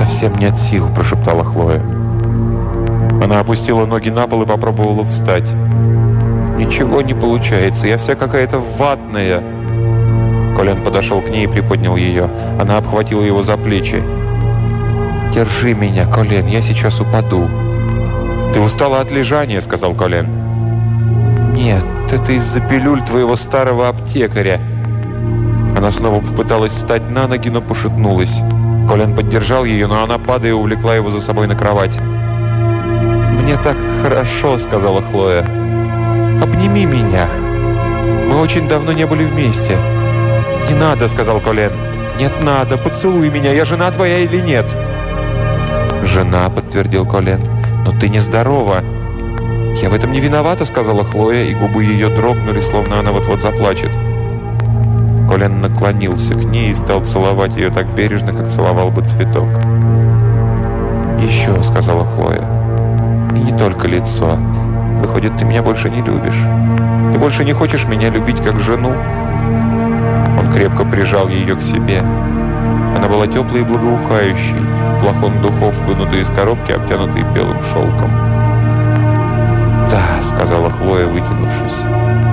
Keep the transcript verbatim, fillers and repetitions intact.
совсем нет сил», – прошептала Хлоя. Она опустила ноги на пол и попробовала встать. «Ничего не получается, я вся какая-то ватная». Колин подошел к ней и приподнял ее. Она обхватила его за плечи. «Держи меня, Колин, я сейчас упаду». «Ты устала от лежания», — сказал Колин. «Нет, это из-за пилюль твоего старого аптекаря». Она снова попыталась встать на ноги, но пошатнулась. Колин поддержал ее, но она, падая, увлекла его за собой на кровать. «Мне так хорошо», — сказала Хлоя. «Обними меня. Мы очень давно не были вместе». «Не надо», — сказал Колин. «Нет, надо. Поцелуй меня. Я жена твоя или нет?» «Жена», — подтвердил Колин. «Но ты нездорова». «Я в этом не виновата», — сказала Хлоя, и губы ее дрогнули, словно она вот-вот заплачет. Колин наклонился к ней и стал целовать ее так бережно, как целовал бы цветок. «Еще», — сказала Хлоя. «И не только лицо. Выходит, ты меня больше не любишь. Ты больше не хочешь меня любить как жену?» Он крепко прижал ее к себе. Она была теплой и благоухающей. Флакон духов, вынутый из коробки, обтянутый белым шелком. «Да», — сказала Хлоя, вытянувшись.